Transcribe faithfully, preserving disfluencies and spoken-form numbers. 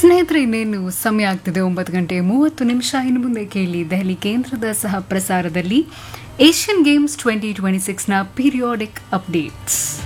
ಸ್ನೇಹಿತರೆ, ಇನ್ನೇನು ಸಮಯ ಆಗ್ತಿದೆ ಒಂಬತ್ತು ಗಂಟೆ ಮೂವತ್ತು ನಿಮಿಷ. ಇನ್ನು ಮುಂದೆ ಕೇಳಿ ದೆಹಲಿ ಕೇಂದ್ರದ ಸಹ ಪ್ರಸಾರದಲ್ಲಿ Asian games twenty twenty ಸಿಕ್ಸ್ನ periodic updates.